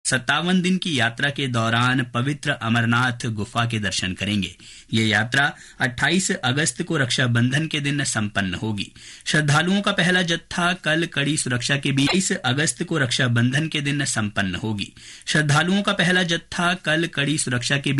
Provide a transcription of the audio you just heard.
57 दिन की यात्रा के दौरान पवित्र अमरनाथ गुफा के दर्शन करेंगे। ये यात्रा 28 अगस्त को रक्षाबंधन के दिन संपन्न होगी। श्रद्धालुओं का पहला जत्था कल कड़ी सुरक्षा के बीच 22 अगस्त को रक्षाबंधन के दिन संपन्न होगी। श्रद्धालुओं का पहला जत्था कल कड़ी सुरक्षा के बीच